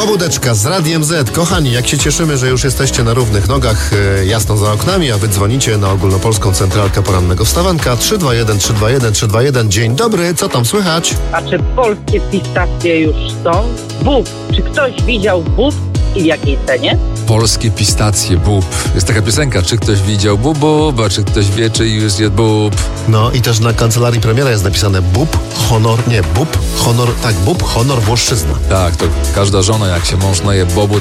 Pobudeczka z Radiem Z. Kochani, jak się cieszymy, że już jesteście na równych nogach, jasno za oknami, a wy dzwonicie na ogólnopolską centralkę porannego wstawanka 321 321 321. Dzień dobry, co tam słychać? A czy polskie pistacje już są? Bób. Czy ktoś widział bób i w jakiej cenie? Polskie pistacje, bób. Jest taka piosenka, czy ktoś widział bub, a czy ktoś wie, czy już jest bub. No i też na kancelarii premiera jest napisane bób, honor, nie bób, honor, tak, bób, honor, włoszczyzna. Tak, to każda żona, jak się mąż naje bobu,